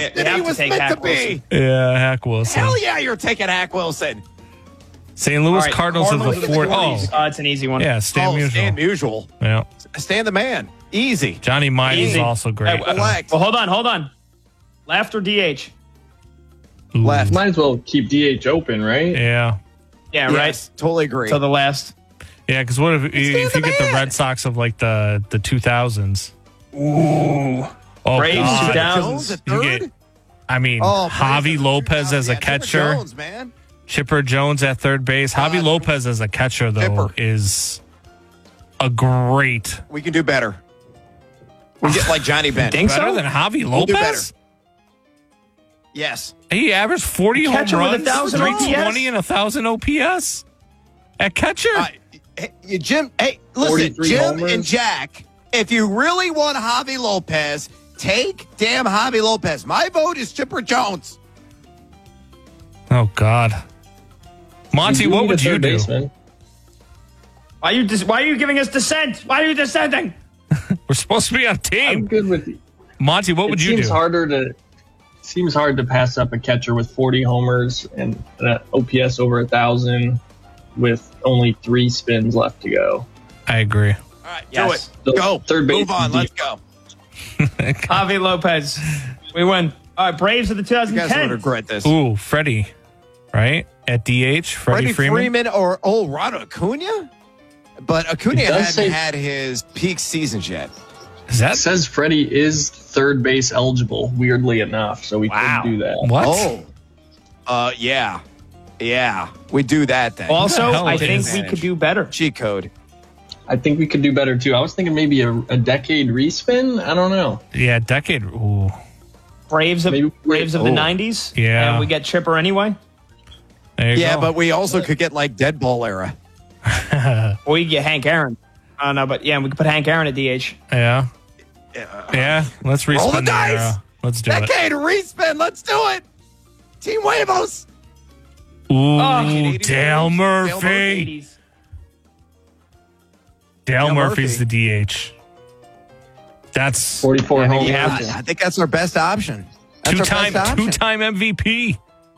drafted. He was meant to be. Yeah, Hack Wilson. Hell yeah, you're taking Hack Wilson. St. Louis Cardinals of the fourth. It's an easy one. Yeah, Stan Musial. Stan Musial. Yeah. Stan the man. Easy. Johnny Mize is also great. Hey, well, hold on. Left or DH? Left. Might as well keep DH open, right? Yeah. Yeah, Yes, right. totally agree. So the last. Yeah, because what if you get the Red Sox of like the 2000s? Ooh. Oh, Braves God. 2000s. at You third? get, I mean, Javi Lopez as a catcher. Jones, man. Chipper Jones at third base. Javi Lopez as a catcher, though, is a great. We can do better. We get like Johnny Bench. Think Better so? than Javi We'll do Lopez? Yes. He averaged 40 home Catcher with runs, 1,000 320 and 1,000 OPS at catcher. Jim, hey, listen, 43 Jim homers. and Jack, if you really want Javi Lopez, take damn Javi Lopez. My vote is Chipper Jones. Oh, God. Monty, what would you do? Baseman. Why are you giving us dissent? Why are you dissenting? We're supposed to be on I'm team. good with you. Monty, what would you do? Seems hard to pass up a catcher with 40 homers and an OPS over 1,000 with only 3 spins left to go. I agree. All right, Yes. do it. Go. Third base. Move on. Let's go. Javi Lopez. We win. All right, Braves of the You guys would 2010s. regret this. Ooh, Freddie, right? At DH, Freddie Freeman. or Ronald Acuna? But Acuna It does hadn't say- had his peak seasons yet. Is It that says Freddie is third base eligible, weirdly enough, so we could do that. what? Yeah. Yeah. We do that then. Also, hell I is think it? we could do better. Cheat code. I think we could do better too. I was thinking maybe a decade respin. I don't know. Yeah, decade. Ooh. Braves of Maybe- the 90s. Yeah. And we get Chipper anyway. There you Yeah, go. but we also could get like Dead Ball era. Or we get Hank Aaron. Oh, no, but yeah, we could put Hank Aaron at DH. Yeah. Yeah, let's Roll respin the dice. era. Let's do it. Decade respin. Let's do it. Team Huevos. Ooh, Oh, Dale Murphy. 80s. Dale Dale Murphy's Murphy. the DH. That's 44 homers. have to. I think that's our best option. That's our best option. two-time MVP.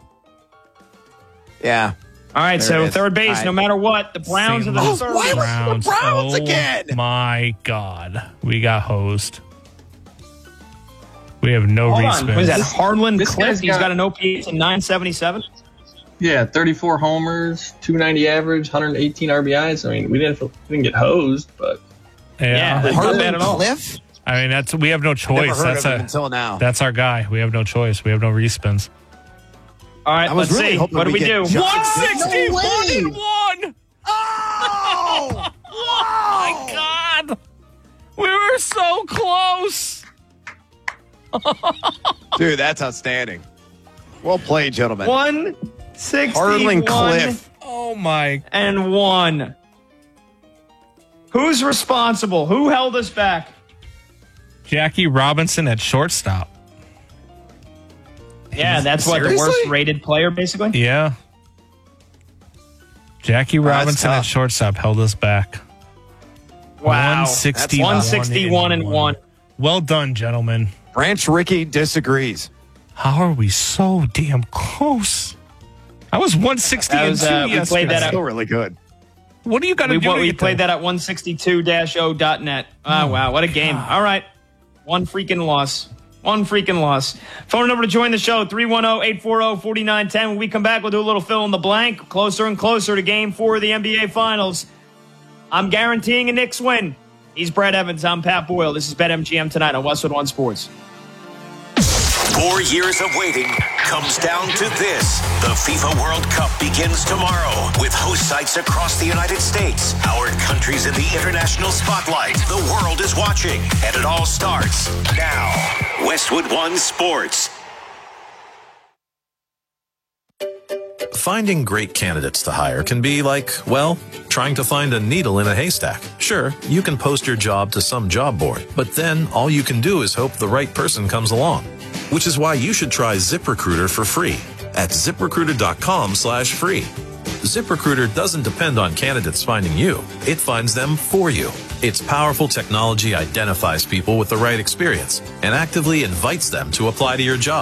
Yeah. All right, There so it is. third base, All right. no matter what, the Browns are the St. third. why was- Browns. the Browns Oh, again. My God. We got hosed. We have no Hold on. respins. What is that? Harlan this Cliff. guy's He's got got- an OPS of 977. Yeah, 34 homers, 290 average, 118 RBIs. I mean, we didn't get hosed, but Yeah, that's not bad at all. Cliff? I mean, we have no Never choice. heard That's of him until now. that's our guy. We have no choice. We have no respins. All right, I was let's really see. hoping What do we we get do? John- 161 and 1. Oh! My God. We were so close. Dude, that's outstanding. Well played, gentlemen. 161 Harlan Cliff. Oh, my. and 1. Who's responsible? Who held us back? Jackie Robinson at shortstop. Yeah, that's what, the Seriously? worst rated player, basically? Yeah. Jackie that's Robinson at tough. shortstop held us back. Wow. 161 That's 161 and 1. Well done, gentlemen. Branch Rickey disagrees. How are we so damn close? I was 160 That was, and 2 we yesterday. played that That's out. still really good. What do you got to do? We played that at 162-0.net. Oh, wow. What a game. All right. One freaking loss. Phone number to join the show, 310-840-4910. When we come back, we'll do a little fill in the blank. Closer and closer to Game 4 of the NBA Finals. I'm guaranteeing a Knicks win. He's Brad Evans. I'm Pat Boyle. This is BetMGM tonight on Westwood One Sports. 4 years of waiting comes down to this. The FIFA World Cup begins tomorrow with host sites across the United States. Our country's in the international spotlight. The world is watching, and it all starts now. Westwood One Sports. Finding great candidates to hire can be like, well, trying to find a needle in a haystack. Sure, you can post your job to some job board, but then all you can do is hope the right person comes along. Which is why you should try ZipRecruiter for free at ZipRecruiter.com/free. ZipRecruiter doesn't depend on candidates finding you. It finds them for you. Its powerful technology identifies people with the right experience and actively invites them to apply to your job.